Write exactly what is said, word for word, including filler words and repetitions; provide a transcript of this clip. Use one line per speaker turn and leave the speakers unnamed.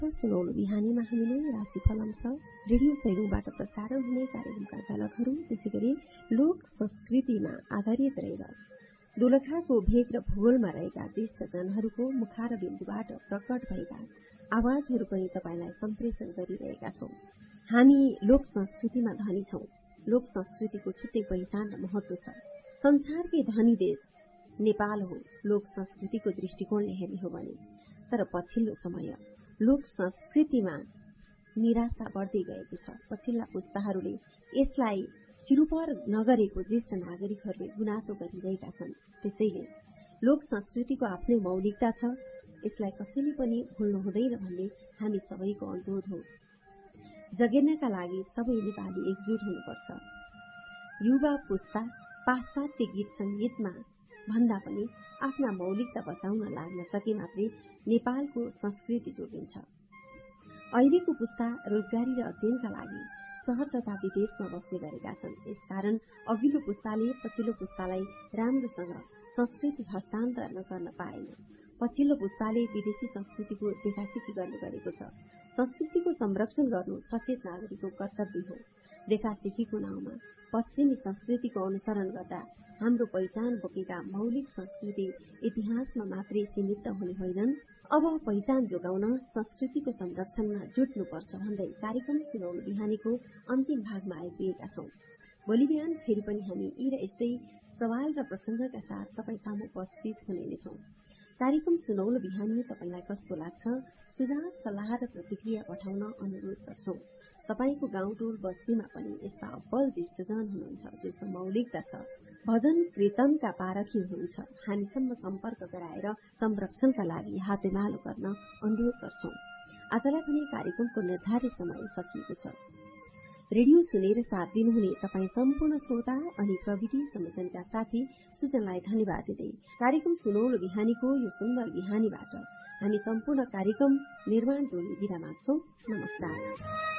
सुनौलो बिहानीमा हामीले राशिफल अंश, रेडियो सैलुङबाट प्रसारण हुने कार्यक्रमका झलकहरू, त्यसैगरी लोक संस्कृतिमा आधारित रहेर दोलखाको भेग र भूगोलमा रहेका ज्येष्ठ जनहरूको मुखार बिन्दुबाट प्रकट भएका आवाजहरू पनि तपाईलाई सम्प्रेषण गरिरहेका छौं। हामी लोक संस्कृतिमा धनी छौं। लोक संस्कृतिको छुट्टै पहिचान र महत्व छ। संसारकै धनी देश नेपाल हो लोक संस्कृतिको दृष्टिकोणले हेर्ने हो भने। तर पछिल्लो समय लोक संस्कृतिमा निराशा बढ्दै गएको छ। पछिल्ला पुस्ताहरूले यसलाई सिरुपर नगरेको ज्येष्ठ नागरिकहरूले गुनासो गरिरहेका छन्। त्यसैले लोक संस्कृतिको आफ्नै मौलिकता छ, यसलाई कसैले पनि भुल्नु हुँदैन भन्ने हामी सबैको अनुरोध हो। जगेर्नका लागि सबै नेपाली एकजुट हुनुपर्छ। युवा पुस्ता पाश्चात्य गीत संगीतमा भन्दा पनि आफ्ना मौलिकता बचाउन लाग्न सके मात्रै नेपालको संस्कृति जोगिन्छ। अहिलेको पुस्ता रोजगारी र अध्ययनका लागि शहर तथा विदेशमा बस्ने गरेका छन्। यसकारण अघिल्लो पुस्ताले पछिल्लो पुस्तालाई राम्रोसँग संस्कृति हस्तान्तरण गर्न पाएन। पछिल्लो पुस्ताले विदेशी संस्कृतिको देखासेखी गर्ने गरेको छ। संस्कृतिको संरक्षण गर्नु सचेत नागरिकको कर्तव्य हो। देखासेखीको नाउँमा पश्चिमी संस्कृतिको अनुसरण गर्दा हाम्रो पहिचान बोकेका मौलिक संस्कृति इतिहासमा मात्रै सीमित हुने होइनन्। अब पहिचान जोगाउन संस्कृतिको संरक्षणमा जुट्नुपर्छ भन्दै कार्यक्रम सुनौलो बिहानीको अन्तिम भागमा आइपुगेका छौं। भोलि बिहान फेरि पनि हामी यी र यस्तै सवाल र प्रसंगका साथ तपाईँ सामु उपस्थित हुने नै छौं। कार्यक्रम सुनौलो बिहानी तपाईलाई कस्तो लाग्छ? सुझाव, सल्लाह र प्रतिक्रिया पठाउन अनुरोध गर्छौं। तपाईको गाउँ टोल बस्तीमा पनि यस्ता अब्बल ज्येष्ठजन हुनुहुन्छ जो मौलिकता छ, भजन कीर्तनका पारखी हुनुहुन्छ। हामीसम्म सम्पर्क गराएर संरक्षणका लागि हातेमालो गर्न अनुरोध गर्छौं। आजलाई पनि कार्यक्रमको निर्धारित समय सकिएको छ। रेडियो सुनेर साथ दिनुहुने तपाईँ सम्पूर्ण श्रोता अनि प्रविधि संयोजनका साथी सुजनलाई धन्यवाद दिँदै कार्यक्रम सुनौलो बिहानीको यो सुन्दर बिहानीबाट हामी सम्पूर्ण कार्यक्रम निर्माण टोली बिदा माग्छौं। नमस्कार।